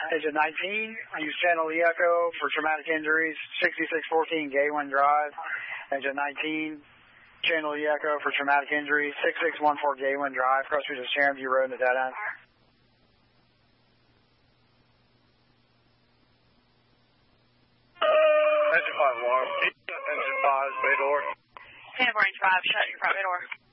Engine 19, use channel E-Echo for traumatic injuries, 6614 Gaywin Drive. Engine 19, channel E-Echo for traumatic injuries, 6614 Gaywin Drive, cross street of Sharon View Road in the dead end. Engine 5 alarm. Engine 5, bay door. 10 range 5, shut your front bay door.